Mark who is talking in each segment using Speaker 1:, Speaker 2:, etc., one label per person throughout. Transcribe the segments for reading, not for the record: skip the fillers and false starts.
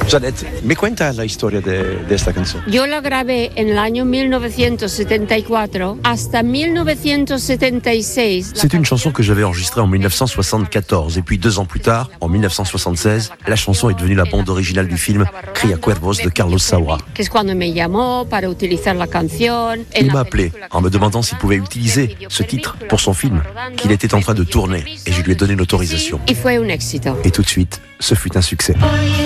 Speaker 1: Jeannette, me cuenta la historia de esta canción.
Speaker 2: Yo la grabé en el año 1974 hasta 1976.
Speaker 3: C'est une chanson que j'avais enregistrée en 1974 et puis 2 ans plus tard, en 1976, la chanson est devenue la bande originale du film Cría Cuervos de Carlos Saura.
Speaker 2: Que es cuando me llamó para utilizar la canción.
Speaker 3: Il m'a appelé en me demandant s'il pouvait utiliser ce titre pour son film qu'il était en train de tourner et je lui ai donné l'autorisation.
Speaker 2: Y fue un éxito.
Speaker 3: Et tout de suite, ce fut un succès.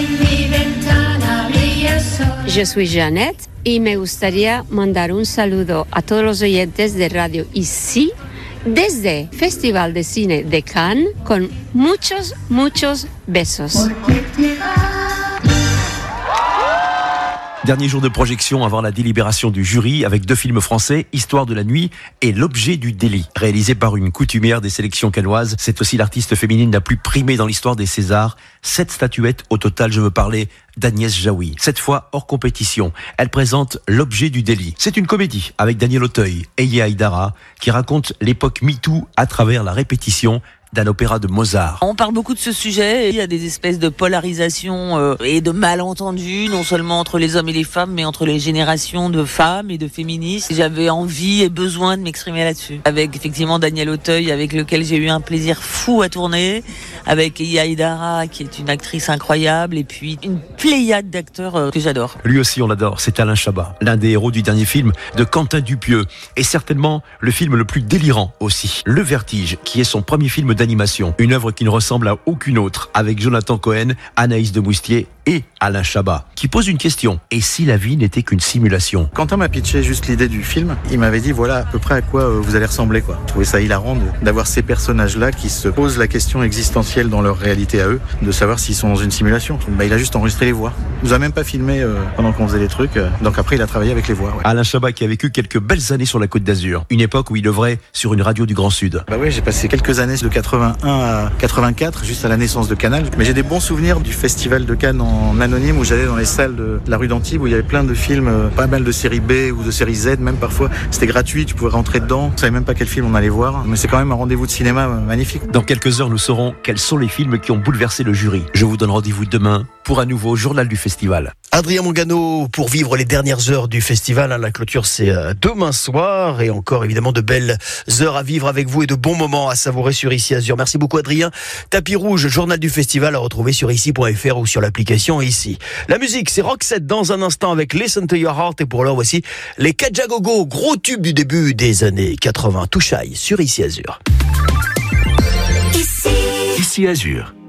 Speaker 2: Je suis Jeannette y me gustaría mandar un saludo a todos los oyentes de Radio Ici desde Festival de Cine de Cannes con muchos besos.
Speaker 3: Dernier jour de projection avant la délibération du jury avec 2 films français, Histoire de la nuit et L'objet du délit. Réalisé par une coutumière des sélections cannoises, c'est aussi l'artiste féminine la plus primée dans l'histoire des Césars. 7 statuettes au total, je veux parler d'Agnès Jaoui. Cette fois hors compétition, elle présente L'objet du délit. C'est une comédie avec Daniel Auteuil et Eya Aïdara qui raconte l'époque MeToo à travers la répétition d'un opéra de Mozart.
Speaker 4: On parle beaucoup de ce sujet, il y a des espèces de polarisation et de malentendus, non seulement entre les hommes et les femmes, mais entre les générations de femmes et de féministes. J'avais envie et besoin de m'exprimer là-dessus. Avec effectivement Daniel Auteuil, avec lequel j'ai eu un plaisir fou à tourner, avec Eya Aïdara, qui est une actrice incroyable, et puis une pléiade d'acteurs que j'adore.
Speaker 3: Lui aussi on l'adore, c'est Alain Chabat, l'un des héros du dernier film de Quentin Dupieux, et certainement le film le plus délirant aussi, Le Vertige, qui est son premier film d'animation, une œuvre qui ne ressemble à aucune autre, avec Jonathan Cohen, Anaïs de Moustier et Alain Chabat, qui pose une question. Et si la vie n'était qu'une simulation?
Speaker 5: Quentin m'a pitché juste l'idée du film. Il m'avait dit voilà à peu près à quoi vous allez ressembler, quoi. Je trouvais ça hilarant d'avoir ces personnages-là qui se posent la question existentielle dans leur réalité à eux, de savoir s'ils sont dans une simulation. Il a juste enregistré les voix. Il nous a même pas filmé pendant qu'on faisait les trucs. Donc après il a travaillé avec les voix. Ouais.
Speaker 3: Alain Chabat qui a vécu quelques belles années sur la Côte d'Azur, une époque où il œuvrait sur une radio du Grand Sud.
Speaker 5: Bah ouais, j'ai passé quelques années de 81 à 84, juste à la naissance de Canal. Mais j'ai des bons souvenirs du festival de Cannes en anonyme où j'allais dans les salles de la rue d'Antibes où il y avait plein de films, pas mal de série B ou de série Z même parfois. C'était gratuit, tu pouvais rentrer dedans. Je savais même pas quel film on allait voir, mais c'est quand même un rendez-vous de cinéma magnifique.
Speaker 3: Dans quelques heures, nous saurons quels sont les films qui ont bouleversé le jury. Je vous donne rendez-vous demain pour un nouveau journal du festival.
Speaker 6: Adrien Mangano pour vivre les dernières heures du festival. La clôture, c'est demain soir et encore évidemment de belles heures à vivre avec vous et de bons moments à savourer sur Ici Azur. Merci beaucoup Adrien. Tapis rouge, journal du festival à retrouver sur ici.fr ou sur l'application Ici. La musique, c'est Roxette dans un instant avec Listen to Your Heart et pour l'heure, voici les Kajagogo, gros tube du début des années 80. Touchaille sur Ici Azur.
Speaker 7: Ici Azur.